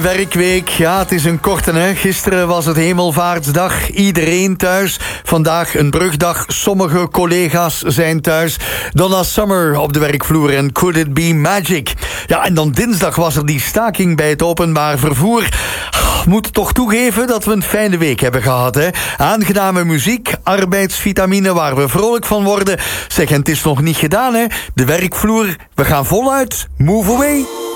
Werkweek, ja, het is een korte, hè. Gisteren was het Hemelvaartsdag, iedereen thuis. Vandaag een brugdag, sommige collega's zijn thuis. Donna Summer op de werkvloer en Could It Be Magic. Ja, en dan dinsdag was er die staking bij het openbaar vervoer. Moet toch toegeven dat we een fijne week hebben gehad, hè. Aangename muziek, arbeidsvitamine waar we vrolijk van worden. Zeg, en het is nog niet gedaan, hè. De werkvloer, we gaan voluit. Move away.